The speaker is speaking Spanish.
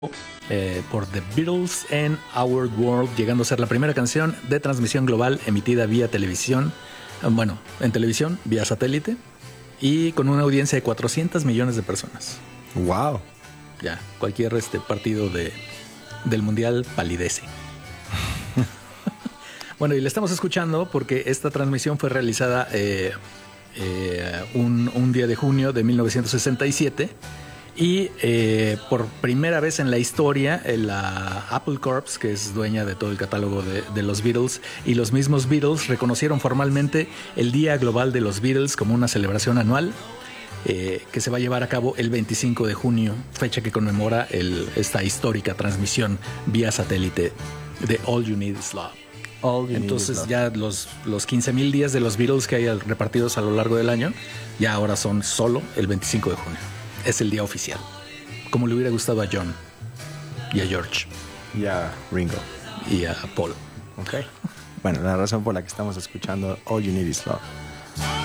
por The Beatles and Our World, llegando a ser la primera canción de transmisión global emitida vía televisión, bueno, en televisión, vía satélite, y con una audiencia de 400 millones de personas. ¡Wow! Ya, cualquier partido del Mundial palidece. Bueno, y le estamos escuchando porque esta transmisión fue realizada un día de junio de 1967 y por primera vez en la historia la Apple Corps, que es dueña de todo el catálogo de los Beatles, y los mismos Beatles reconocieron formalmente el Día Global de los Beatles como una celebración anual que se va a llevar a cabo el 25 de junio, fecha que conmemora esta histórica transmisión vía satélite de All You Need Is Love. Entonces ya los 15,000 días de los Beatles que hay repartidos a lo largo del año, ya ahora son solo el 25 de junio. Es el día oficial. Como le hubiera gustado a John y a George. Y a Ringo. Y a Paul. Ok. Bueno, la razón por la que estamos escuchando All You Need Is Love